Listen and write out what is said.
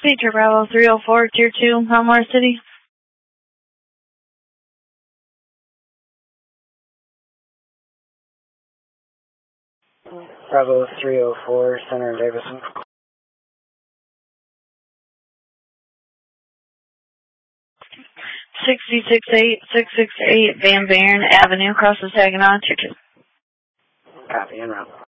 Beecher Bravo 304, Tier 2, Palmar City. Bravo 304, Center Davison. 668 Van Buren Avenue, across the Saginaw, Tier 2. Copy, en route.